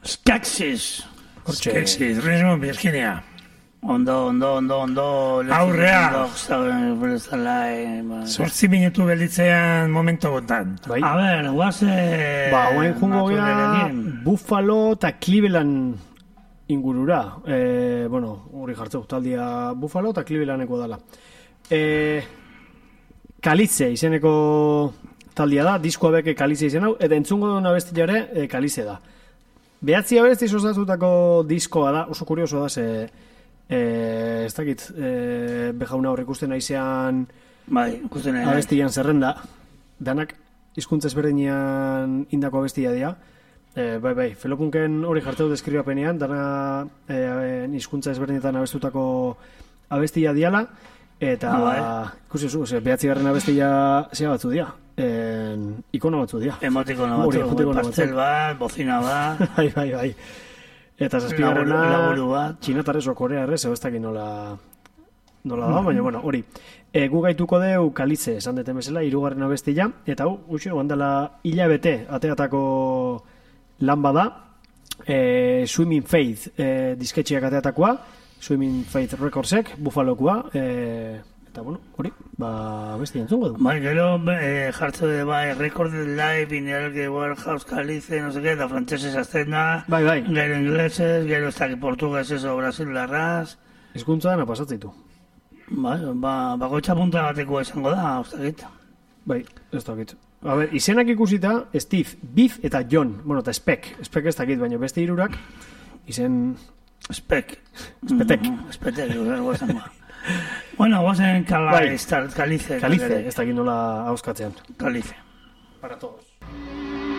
Skeksis. Skeksis, ritmo Virginia. Ondo. Aurrea. 8 minutu gelditzean momentu gontan. Bai. A ver, guaze... Oain jungo gea Buffalo eta Cleveland ingurura. Hori jartzeu, taldia Buffalo eta Clevelandeko dala. Kalize izeneko taldia da, diskoa beke Kalize izen hau, eta entzungo duen abestia ere Kalize da. 9 abestiz osatutako diskoa da, oso kurioso da, ez dakit, bejauna hor ikusten aizean abestian zerrenda, danak hizkuntza ezberdinean indako abestia dira. Bai, Felopunken hori jartzeu deskribapenean, dana hizkuntza ezberdinetan abestutako abestia diala, eta ikusi zu, 9. abestia zea batzu dira. Ikono batzu dira. Emotikono batzu, pastel bat, bozina bat. Bai. Eta 7. Txinatarrez o korearrez, ez dakit nola da, baina, hori. Gu gaituko deu Kalize, esan deten bezala, 3. abestia, eta guandala hilabete ateatako lan bada, Swimming Faith disketxeak ateatakoa, Swimming Faith Recordsek, Buffalokoa, eta hori, bestia entzungo du. Gero jartze de Recorded Live in the Warehouse Kalize, no sé qué, da frantzesez azten da, gero inglesez, gero ez dakit portuguesez o brasilarraz. Hizkuntza dena pasatzeitu. Bakoitza punta bateko esango da, ustakit. Bai, ez dakit. A ber, izenak ikusita, Steve, Biff eta John, eta Spek ez dakit, baina beste hirurak, izen... Spetek, guazen ba. Guazen Kalize. Kalize, ez dakit nola hauskatzean. Kalize. Para todos.